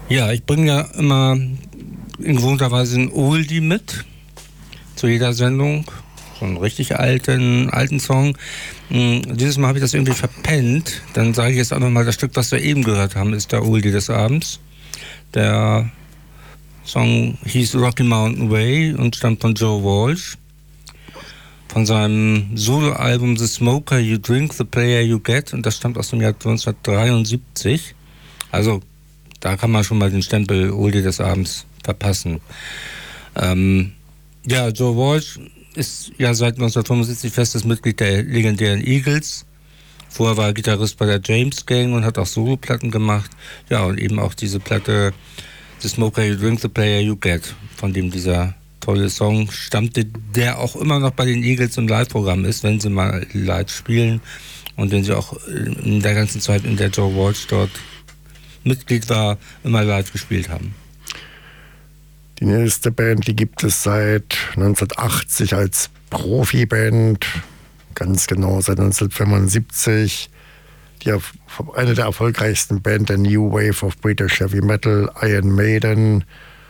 Ja, ich bringe ja immer in gewohnter Weise ein Oldie mit zu jeder Sendung. So einen richtig alten Song. Dieses Mal habe ich das irgendwie verpennt. Dann sage ich jetzt auch nochmal, das Stück, was wir eben gehört haben, ist der Oldie des Abends. Der Song hieß Rocky Mountain Way und stammt von Joe Walsh. Von seinem Soloalbum The Smoker You Drink, The Player You Get. Und das stammt aus dem Jahr 1973. Also da kann man schon mal den Stempel Oldie des Abends verpassen. Ja, Joe Walsh ist ja seit 1975 festes Mitglied der legendären Eagles. Vorher war er Gitarrist bei der James Gang und hat auch Soloplatten gemacht. Ja, und eben auch diese Platte The Smoker You Drink, The Player You Get, von dem dieser tolle Song stammte, der auch immer noch bei den Eagles im Live-Programm ist, wenn sie mal live spielen und den sie auch in der ganzen Zeit, in der Joe Walsh dort Mitglied war, immer live gespielt haben. Die nächste Band, die gibt es seit 1980 als Profiband, ganz genau seit 1975. Eine der erfolgreichsten Band der New Wave of British Heavy Metal, Iron Maiden.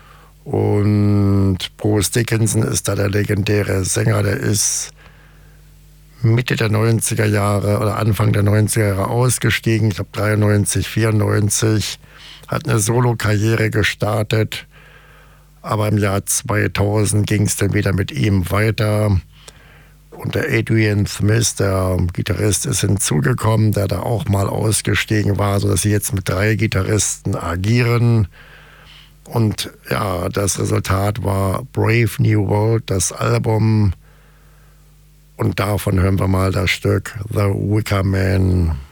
Und Bruce Dickinson ist da der legendäre Sänger, der ist Mitte der 90er Jahre oder Anfang der 90er Jahre ausgestiegen, ich glaube 93, 94, hat eine Solo-Karriere gestartet. Aber im Jahr 2000 ging es dann wieder mit ihm weiter. Und der Adrian Smith, der Gitarrist, ist hinzugekommen, der da auch mal ausgestiegen war, sodass sie jetzt mit 3 Gitarristen agieren. Und ja, das Resultat war Brave New World, das Album. Und davon hören wir mal das Stück The Wicker Man.